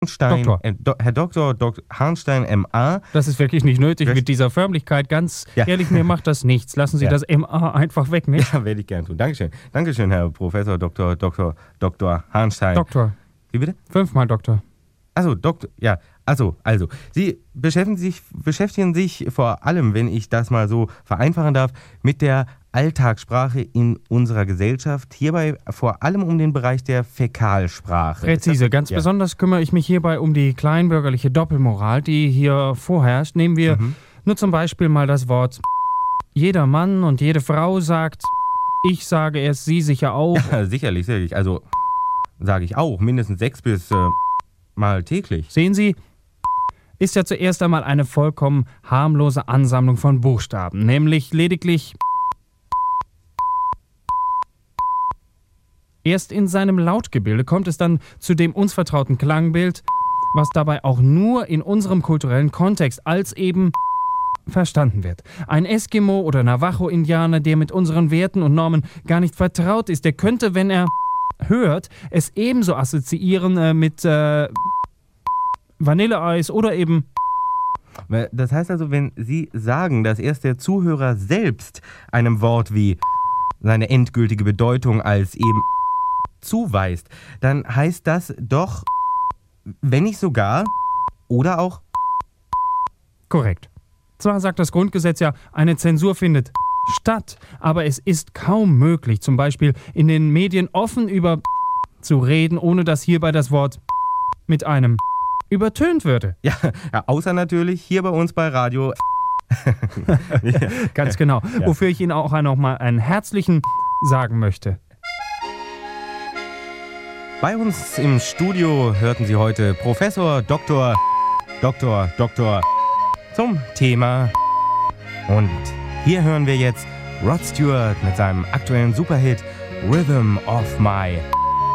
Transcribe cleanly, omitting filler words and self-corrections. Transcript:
Harnstein, Doktor. Herr Dr. Harnstein MA. Das ist wirklich nicht nötig mit dieser Förmlichkeit. Ganz ehrlich, mir macht das nichts. Lassen Sie das MA einfach weg, nicht? Ja, werde ich gern tun. Dankeschön. Dankeschön, Herr Professor Dr. Harnstein. Doktor. Wie bitte? 5-mal Doktor. Also, Doktor, ja. Also, Sie beschäftigen sich vor allem, wenn ich das mal so vereinfachen darf, mit der Alltagssprache in unserer Gesellschaft, hierbei vor allem um den Bereich der Fäkalsprache. Präzise. Ganz besonders kümmere ich mich hierbei um die kleinbürgerliche Doppelmoral, die hier vorherrscht. Nehmen wir nur zum Beispiel mal das Wort jeder Mann und jede Frau sagt, ich sage es, Sie sicher auch. Ja, sicherlich. Also, sage ich auch, mindestens 6 bis Mal täglich. Sehen Sie, ist ja zuerst einmal eine vollkommen harmlose Ansammlung von Buchstaben, nämlich lediglich. Erst in seinem Lautgebilde kommt es dann zu dem uns vertrauten Klangbild, was dabei auch nur in unserem kulturellen Kontext als eben verstanden wird. Ein Eskimo- oder Navajo-Indianer, der mit unseren Werten und Normen gar nicht vertraut ist, der könnte, wenn er hört, es ebenso assoziieren mit Vanilleeis oder eben. Das heißt also, wenn Sie sagen, dass erst der Zuhörer selbst einem Wort wie seine endgültige Bedeutung als eben zuweist, dann heißt das doch, wenn nicht sogar, oder auch. Korrekt. Zwar sagt das Grundgesetz ja, eine Zensur findet statt, aber es ist kaum möglich, zum Beispiel in den Medien offen über zu reden, ohne dass hierbei das Wort mit einem übertönt würde. Ja, außer natürlich hier bei uns bei Radio. Ganz genau. Ja. Wofür ich Ihnen auch nochmal einen herzlichen sagen möchte. Bei uns im Studio hörten Sie heute Professor Dr. zum Thema. Und hier hören wir jetzt Rod Stewart mit seinem aktuellen Superhit Rhythm of My